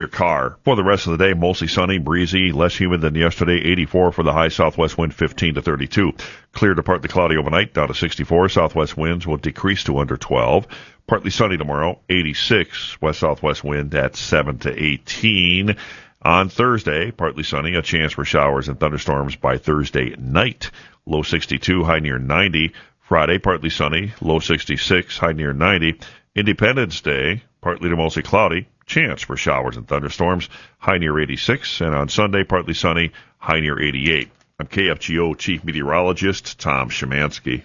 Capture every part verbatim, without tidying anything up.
your car. For the rest of the day, mostly sunny, breezy, less humid than yesterday. eighty-four for the high, southwest wind fifteen to thirty-two. Clear to partly cloudy overnight, down to sixty-four. Southwest winds will decrease to under twelve. Partly sunny tomorrow, eighty-six. West-southwest wind at seven to eighteen. On Thursday, partly sunny, a chance for showers and thunderstorms by Thursday night. Low sixty-two, high near ninety. Friday, partly sunny, low sixty-six, high near ninety. Independence Day, partly to mostly cloudy, chance for showers and thunderstorms, high near eighty-six. And on Sunday, partly sunny, high near eighty-eight. I'm K F G O Chief Meteorologist Tom Szymanski.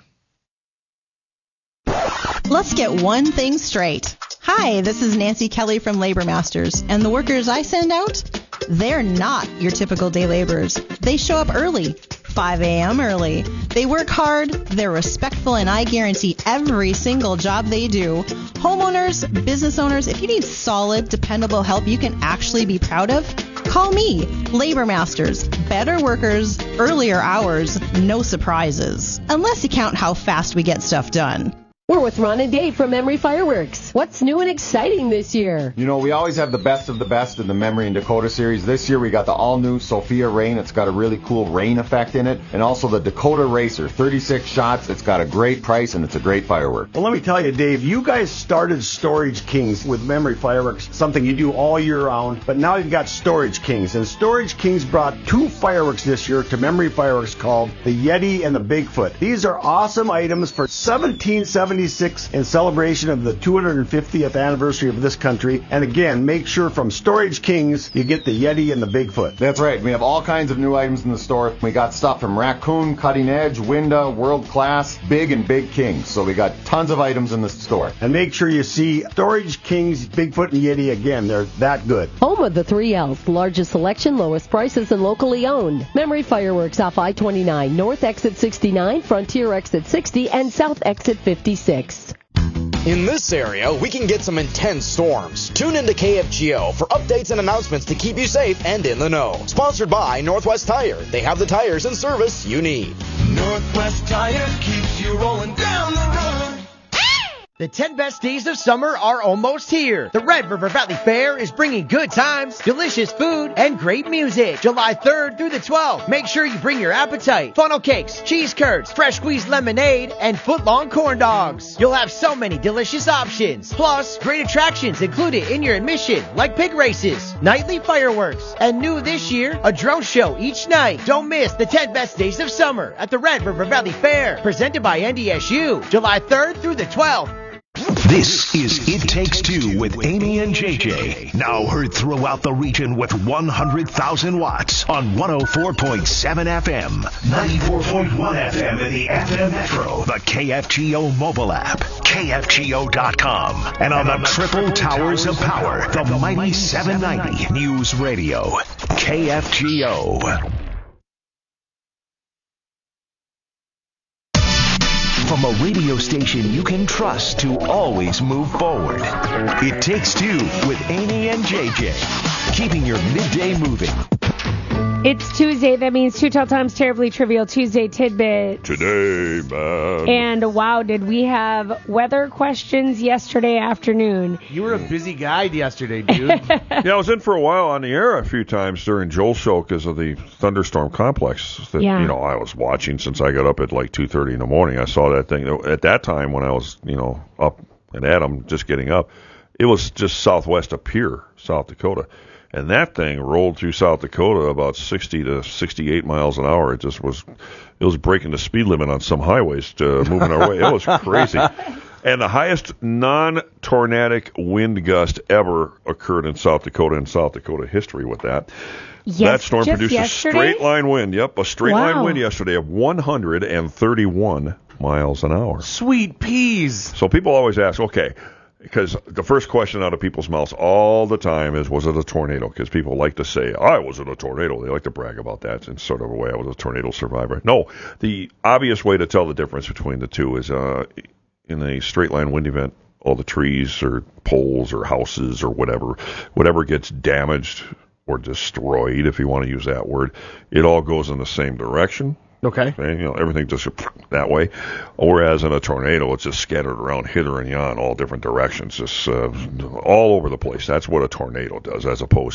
Let's get one thing straight. Hi, this is Nancy Kelly from Labor Masters, and the workers I send out, they're not your typical day laborers. They show up early, five a.m. early. They work hard, they're respectful, and I guarantee every single job they do. Homeowners, business owners, if you need solid, dependable help you can actually be proud of, call me, Labor Masters. Better workers, earlier hours, no surprises. Unless you count how fast we get stuff done. We're with Ron and Dave from Memory Fireworks. What's new and exciting this year? You know, we always have the best of the best in the Memory and Dakota series. This year we got the all-new Sophia Rain. It's got a really cool rain effect in it. And also the Dakota Racer, thirty-six shots. It's got a great price and it's a great firework. Well, let me tell you, Dave, you guys started Storage Kings with Memory Fireworks, something you do all year round. But now you've got Storage Kings. And Storage Kings brought two fireworks this year to Memory Fireworks called the Yeti and the Bigfoot. These are awesome items for seventeen seventy-six in celebration of the two hundred fiftieth anniversary of this country. And again, make sure from Storage Kings you get the Yeti and the Bigfoot. That's right. We have all kinds of new items in the store. We got stuff from Raccoon, Cutting Edge, Winda, World Class, Big and Big Kings. So we got tons of items in the store. And make sure you see Storage Kings, Bigfoot, and Yeti again. They're that good. Home of the three L's, largest selection, lowest prices, and locally owned. Memory Fireworks off I twenty-nine, North Exit sixty-nine, Frontier Exit sixty, and South Exit fifty-six. In this area, we can get some intense storms. Tune into K F G O for updates and announcements to keep you safe and in the know. Sponsored by Northwest Tire. They have the tires and service you need. Northwest Tire keeps you rolling down the road. The ten best days of summer are almost here. The Red River Valley Fair is bringing good times, delicious food, and great music. July third through the twelfth. Make sure you bring your appetite. Funnel cakes, cheese curds, fresh squeezed lemonade, and foot-long corn dogs. You'll have so many delicious options. Plus, great attractions included in your admission, like pig races, nightly fireworks, and new this year, a drone show each night. Don't miss the ten best days of summer at the Red River Valley Fair, presented by N D S U, July third through the twelfth. This is It Takes Two with Amy and J J. Now heard throughout the region with one hundred thousand watts on one oh four point seven F M, ninety-four point one F M in the F M Metro, the K F G O mobile app, K F G O dot com, and on the triple towers of power, the mighty seven ninety News Radio, K F G O. From a radio station you can trust to always move forward. It Takes Two with Amy and J J. Keeping your midday moving. It's Tuesday. That means Two Tall Times Terribly Trivial Tuesday Tidbits. Today, man. And wow, did we have weather questions yesterday afternoon. You were a busy guy yesterday, dude. Yeah, I was in for a while on the air a few times during Joel's show because of the thunderstorm complex that, yeah. you know, I was watching since I got up at like two thirty in the morning. I saw that thing. At that time when I was, you know, up and Adam just getting up, it was just southwest of Pierre, South Dakota. And that thing rolled through South Dakota about sixty to sixty-eight miles an hour. It just was, it was breaking the speed limit on some highways to moving our way. It was crazy. And the highest non-tornadic wind gust ever occurred in South Dakota in South Dakota history with that. Yes, that storm just produced yesterday? a straight line wind. Yep, a straight Wow. line wind yesterday of one hundred thirty-one miles an hour. Sweet peas. So people always ask, okay, because the first question out of people's mouths all the time is, was it a tornado? Because people like to say, I wasn't a tornado. They like to brag about that in sort of a way. I was a tornado survivor. No, the obvious way to tell the difference between the two is uh, in a straight line wind event, all the trees or poles or houses or whatever, whatever gets damaged or destroyed, if you want to use that word, it all goes in the same direction. Okay. And, you know, everything just that way. Whereas in a tornado, it's just scattered around hither and yon, all different directions, just uh, all over the place. That's what a tornado does, as opposed